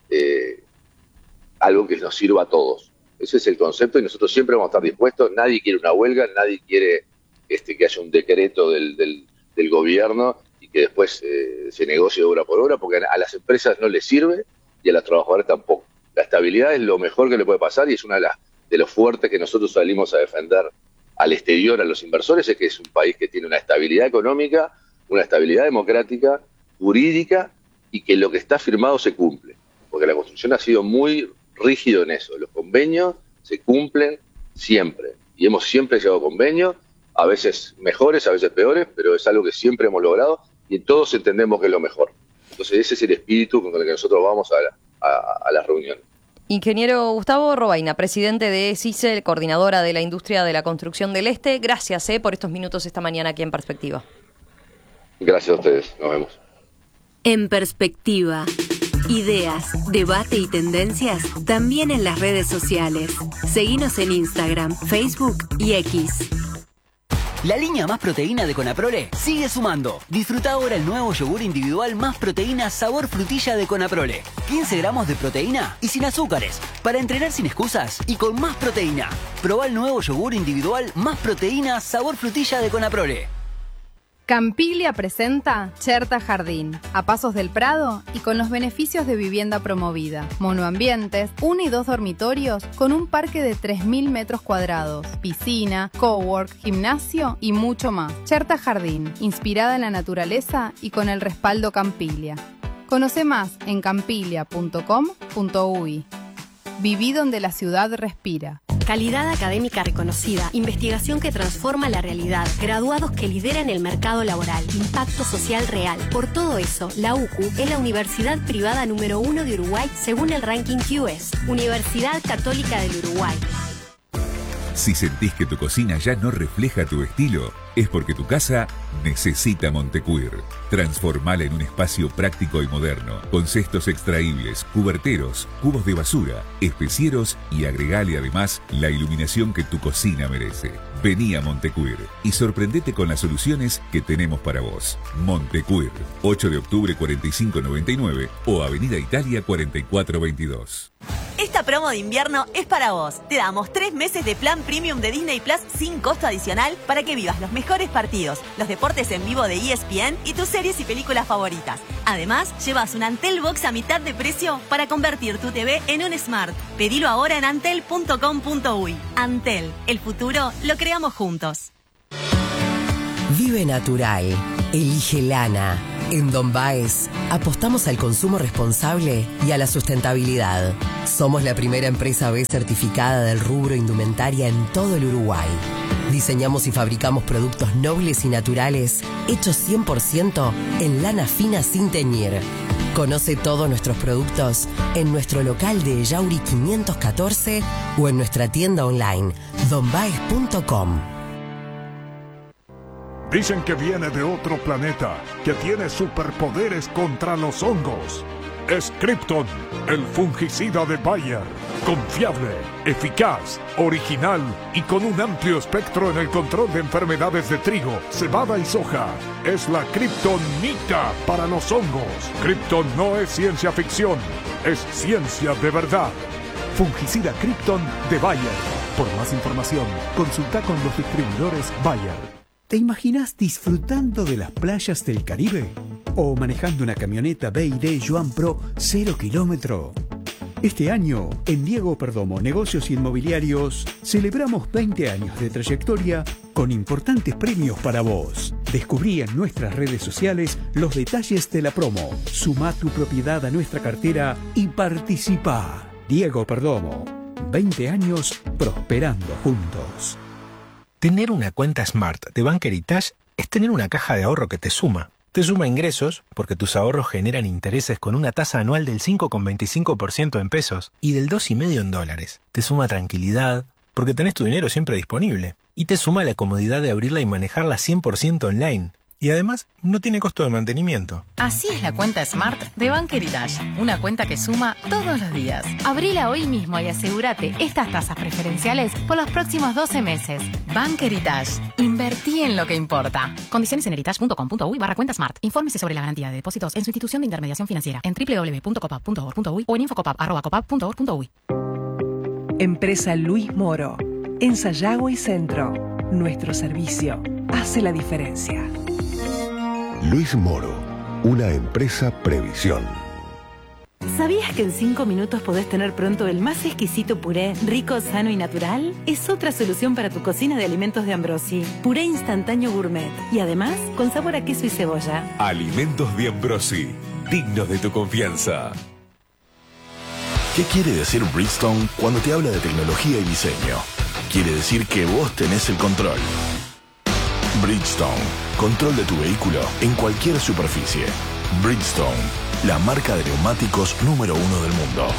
algo que nos sirva a todos. Ese es el concepto y nosotros siempre vamos a estar dispuestos. Nadie quiere una huelga, nadie quiere que haya un decreto del gobierno y que después se negocie obra por obra, porque a las empresas no les sirve y a los trabajadores tampoco. La estabilidad es lo mejor que le puede pasar y es una de los fuertes que nosotros salimos a defender al exterior, a los inversores, es que es un país que tiene una estabilidad económica, una estabilidad democrática, jurídica, y que lo que está firmado se cumple. Porque la construcción ha sido muy rígido en eso. Los convenios se cumplen siempre. Y hemos siempre llegado a convenios, a veces mejores, a veces peores, pero es algo que siempre hemos logrado y todos entendemos que es lo mejor. Entonces ese es el espíritu con el que nosotros vamos a las reuniones. Ingeniero Gustavo Robaina, presidente de CICE, coordinadora de la industria de la construcción del Este. Gracias por estos minutos esta mañana aquí en Perspectiva. Gracias a ustedes. Nos vemos. En Perspectiva. Ideas, debate y tendencias también en las redes sociales. Seguinos en Instagram, Facebook y X. La línea Más Proteína de Conaprole sigue sumando. Disfruta ahora el nuevo yogur individual Más Proteína sabor frutilla de Conaprole. 15 gramos de proteína y sin azúcares. Para entrenar sin excusas y con más proteína. Probá el nuevo yogur individual Más Proteína sabor frutilla de Conaprole. Campiglia presenta Cherta Jardín, a pasos del Prado y con los beneficios de vivienda promovida. Monoambientes, 1 y 2 dormitorios con un parque de 3.000 metros cuadrados, piscina, cowork, gimnasio y mucho más. Cherta Jardín, inspirada en la naturaleza y con el respaldo Campiglia. Conoce más en campiglia.com.uy. Viví donde la ciudad respira. Calidad académica reconocida, investigación que transforma la realidad, graduados que lideran el mercado laboral, impacto social real. Por todo eso, la UCU es la universidad privada número 1 de Uruguay según el ranking QS, Universidad Católica del Uruguay. Si sentís que tu cocina ya no refleja tu estilo, es porque tu casa necesita Montecuir. Transformala en un espacio práctico y moderno, con cestos extraíbles, cuberteros, cubos de basura, especieros y agregale además la iluminación que tu cocina merece. Vení a Montecuir y sorprendete con las soluciones que tenemos para vos. Montecuir, 8 de octubre 4599 o Avenida Italia 4422. Esta promo de invierno es para vos. Te damos 3 meses de plan premium de Disney Plus sin costo adicional para que vivas los mejores partidos, los deportes en vivo de ESPN y tus series y películas favoritas. Además, llevas un Antel Box a mitad de precio para convertir tu TV en un Smart. Pedilo ahora en antel.com.uy. Antel, el futuro lo creamos juntos. Vive natural. Elige lana. En Don Baez apostamos al consumo responsable y a la sustentabilidad. Somos la primera empresa B certificada del rubro indumentaria en todo el Uruguay. Diseñamos y fabricamos productos nobles y naturales hechos 100% en lana fina sin teñir. Conoce todos nuestros productos en nuestro local de Yauri 514 o en nuestra tienda online donbaez.com. Dicen que viene de otro planeta, que tiene superpoderes contra los hongos. Es Krypton, el fungicida de Bayer. Confiable, eficaz, original y con un amplio espectro en el control de enfermedades de trigo, cebada y soja. Es la Kryptonita para los hongos. Krypton no es ciencia ficción, es ciencia de verdad. Fungicida Krypton de Bayer. Por más información, consulta con los distribuidores Bayer. ¿Te imaginas disfrutando de las playas del Caribe? ¿O manejando una camioneta BYD Joan Pro 0 kilómetro? Este año, en Diego Perdomo Negocios Inmobiliarios, celebramos 20 años de trayectoria con importantes premios para vos. Descubrí en nuestras redes sociales los detalles de la promo. Sumá tu propiedad a nuestra cartera y participá. Diego Perdomo, 20 años prosperando juntos. Tener una cuenta Smart de Bank Heritage es tener una caja de ahorro que te suma. Te suma ingresos porque tus ahorros generan intereses con una tasa anual del 5,25% en pesos y del 2,5% en dólares. Te suma tranquilidad porque tenés tu dinero siempre disponible. Y te suma la comodidad de abrirla y manejarla 100% online. Y además, no tiene costo de mantenimiento. Así es la cuenta Smart de Bank Heritage. Una cuenta que suma todos los días. Abrila hoy mismo y asegúrate estas tasas preferenciales por los próximos 12 meses. Bank Heritage. Invertí en lo que importa. Condiciones en heritage.com.uy/cuenta Smart. Infórmese sobre la garantía de depósitos en su institución de intermediación financiera en www.copap.org.uy o en infocopap@copap.org.uy. Empresa Luis Moro. En Sayago y Centro. Nuestro servicio hace la diferencia. Luis Moro, una empresa Previsión. ¿Sabías que en 5 minutos podés tener pronto el más exquisito puré, rico, sano y natural? Es otra solución para tu cocina de alimentos de Ambrosi. Puré instantáneo gourmet y además con sabor a queso y cebolla. Alimentos de Ambrosi, dignos de tu confianza. ¿Qué quiere decir Bridgestone cuando te habla de tecnología y diseño? Quiere decir que vos tenés el control. Bridgestone, control de tu vehículo en cualquier superficie. Bridgestone, la marca de neumáticos número 1 del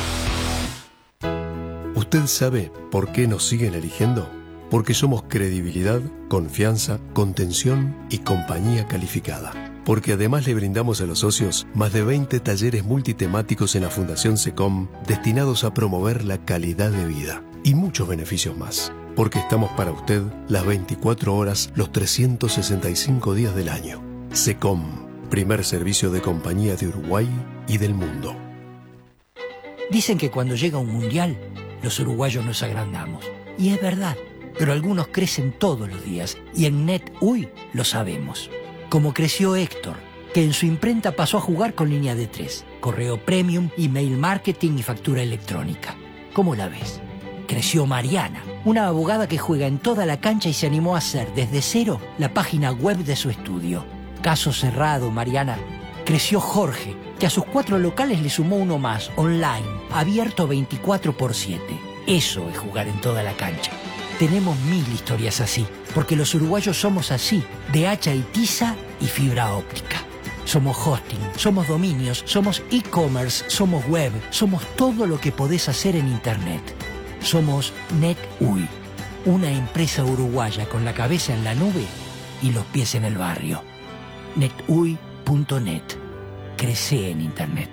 mundo. ¿Usted sabe por qué nos siguen eligiendo? Porque somos credibilidad, confianza, contención y compañía calificada. Porque además le brindamos a los socios más de 20 talleres multitemáticos en la Fundación SECOM destinados a promover la calidad de vida y muchos beneficios más. Porque estamos para usted las 24 horas, los 365 días del año. SECOM, primer servicio de compañía de Uruguay y del mundo. Dicen que cuando llega un mundial, los uruguayos nos agrandamos. Y es verdad, pero algunos crecen todos los días y en NetUI lo sabemos. Como creció Héctor, que en su imprenta pasó a jugar con línea de 3, correo premium, email marketing y factura electrónica. ¿Cómo la ves? Creció Mariana, una abogada que juega en toda la cancha y se animó a hacer desde cero la página web de su estudio. Caso cerrado, Mariana. Creció Jorge, que a sus 4 locales le sumó uno más, online, abierto 24/7. Eso es jugar en toda la cancha. Tenemos 1000 historias así, porque los uruguayos somos así, de hacha y tiza y fibra óptica. Somos hosting, somos dominios, somos e-commerce, somos web, somos todo lo que podés hacer en Internet. Somos NetUI, una empresa uruguaya con la cabeza en la nube y los pies en el barrio. netui.net. Crece en Internet.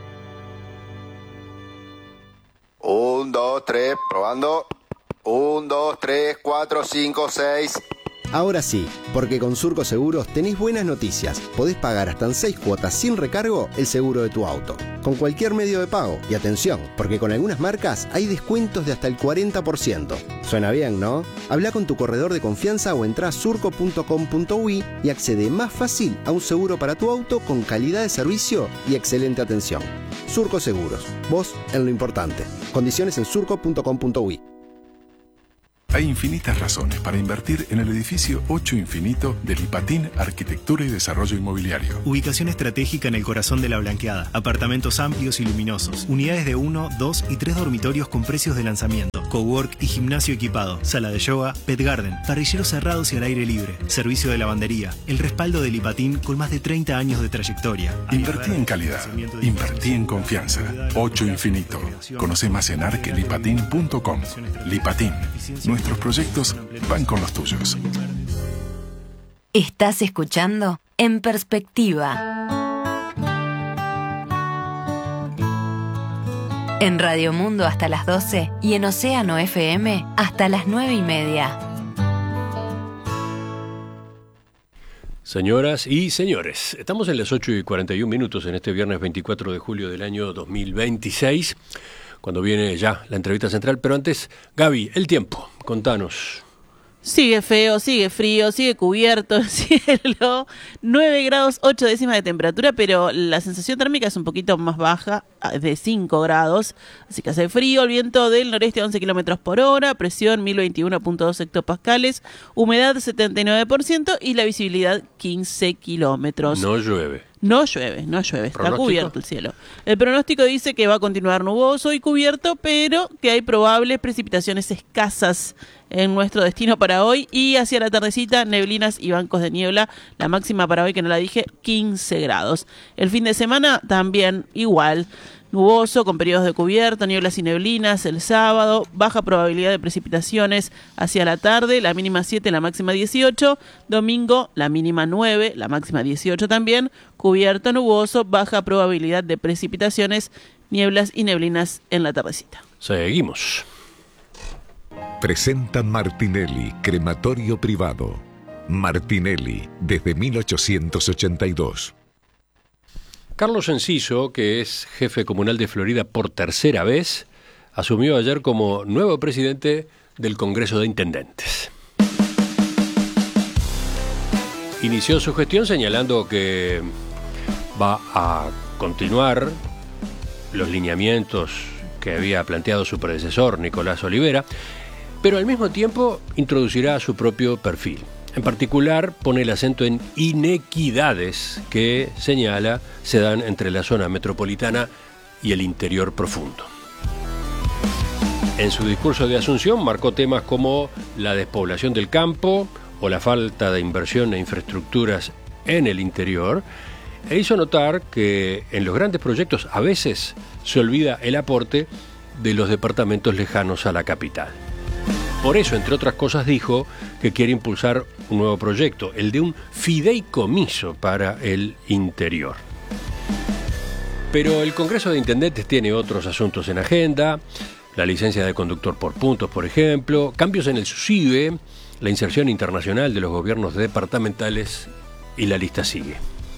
1, 2, 3, probando. 1, 2, 3, 4, 5, 6. Ahora sí, porque con Surco Seguros tenés buenas noticias. Podés pagar hasta en 6 cuotas sin recargo el seguro de tu auto, con cualquier medio de pago. Y atención, porque con algunas marcas hay descuentos de hasta el 40%. Suena bien, ¿no? Habla con tu corredor de confianza o entrá a surco.com.uy y accede más fácil a un seguro para tu auto con calidad de servicio y excelente atención. Surco Seguros, vos en lo importante. Condiciones en surco.com.uy. Hay infinitas razones para invertir en el edificio 8 Infinito de Lipatín Arquitectura y Desarrollo Inmobiliario. Ubicación estratégica en el corazón de La Blanqueada. Apartamentos amplios y luminosos. Unidades de 1, 2 y 3 dormitorios con precios de lanzamiento. Cowork y gimnasio equipado. Sala de yoga, pet garden. Parrilleros cerrados y al aire libre. Servicio de lavandería. El respaldo de Lipatín con más de 30 años de trayectoria. Invertí en calidad. Invertí en confianza. 8 Infinito. Conoce más en arquelipatin.com. Lipatín. Nuestros proyectos van con los tuyos. Estás escuchando En Perspectiva. En Radio Mundo hasta las 12 y en Océano FM hasta las 9:30. Señoras y señores, estamos en las 8:41 en este viernes 24 de julio del año 2026, cuando viene ya la entrevista central. Pero antes, Gaby, el tiempo, contanos. Sigue feo, sigue frío, sigue cubierto el cielo, 9 grados 8 décimas de temperatura, pero la sensación térmica es un poquito más baja, de 5 grados, así que hace frío, el viento del noreste a 11 kilómetros por hora, presión 1021.2 hectopascales, humedad 79% y la visibilidad 15 kilómetros. No llueve. No llueve, está cubierto el cielo. El pronóstico dice que va a continuar nuboso y cubierto, pero que hay probables precipitaciones escasas en nuestro destino para hoy, y hacia la tardecita neblinas y bancos de niebla. La máxima para hoy, que no la dije, 15 grados. El fin de semana también igual. Nuboso, con periodos de cubierto, nieblas y neblinas el sábado, baja probabilidad de precipitaciones hacia la tarde, la mínima 7, la máxima 18, domingo la mínima 9, la máxima 18 también, cubierto, nuboso, baja probabilidad de precipitaciones, nieblas y neblinas en la tardecita. Seguimos. Presenta Martinelli, crematorio privado. Martinelli, desde 1882. Carlos Enciso, que es jefe comunal de Florida por tercera vez, asumió ayer como nuevo presidente del Congreso de Intendentes. Inició su gestión señalando que va a continuar los lineamientos que había planteado su predecesor, Nicolás Olivera, pero al mismo tiempo introducirá su propio perfil. En particular, pone el acento en inequidades que, señala, se dan entre la zona metropolitana y el interior profundo. En su discurso de Asunción marcó temas como la despoblación del campo o la falta de inversión e infraestructuras en el interior, e hizo notar que en los grandes proyectos a veces se olvida el aporte de los departamentos lejanos a la capital. Por eso, entre otras cosas, dijo que quiere impulsar un nuevo proyecto, el de un fideicomiso para el interior. Pero el Congreso de Intendentes tiene otros asuntos en agenda, la licencia de conductor por puntos, por ejemplo, cambios en el SUSIBE, la inserción internacional de los gobiernos departamentales, y la lista sigue.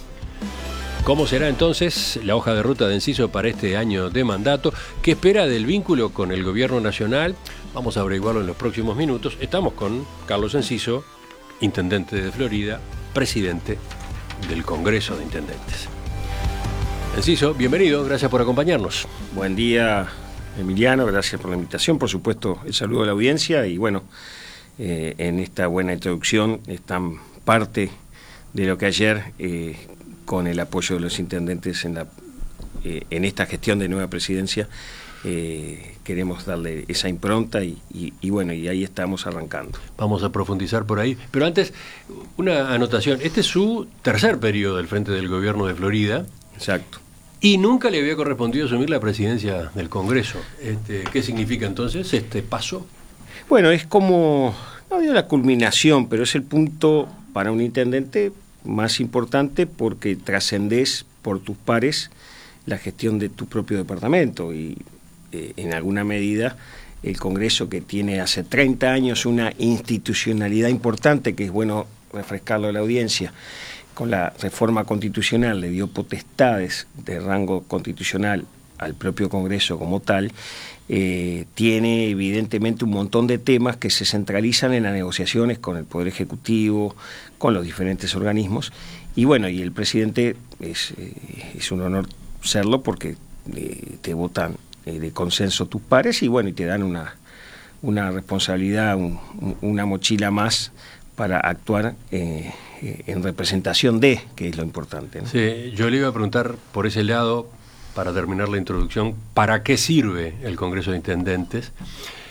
¿Cómo será entonces la hoja de ruta de Enciso para este año de mandato? ¿Qué espera del vínculo con el gobierno nacional? Vamos a averiguarlo en los próximos minutos. Estamos con Carlos Enciso, intendente de Florida, presidente del Congreso de Intendentes. Enciso, bienvenido, gracias por acompañarnos. Buen día, Emiliano, gracias por la invitación. Por supuesto, el saludo a la audiencia y bueno, en esta buena introducción están parte de lo que ayer, con el apoyo de los intendentes en esta gestión de nueva presidencia, queremos darle esa impronta y bueno, y ahí estamos arrancando. Vamos a profundizar por ahí, pero antes una anotación. Este es su tercer periodo al frente del gobierno de Florida. Exacto. Y nunca le había correspondido asumir la presidencia del Congreso. ¿Qué significa entonces este paso? Bueno, es como, no digo la culminación, pero es el punto para un intendente más importante porque trascendés por tus pares la gestión de tu propio departamento y en alguna medida el Congreso, que tiene hace 30 años una institucionalidad importante, que es bueno refrescarlo a la audiencia, con la reforma constitucional le dio potestades de rango constitucional al propio Congreso como tal, tiene evidentemente un montón de temas que se centralizan en las negociaciones con el Poder Ejecutivo, con los diferentes organismos, y bueno, y el presidente es un honor serlo porque te votan de consenso tus pares y bueno, y te dan una responsabilidad, una mochila más para actuar en representación de, que es lo importante, ¿no? Sí, yo le iba a preguntar por ese lado, para terminar la introducción, ¿para qué sirve el Congreso de Intendentes?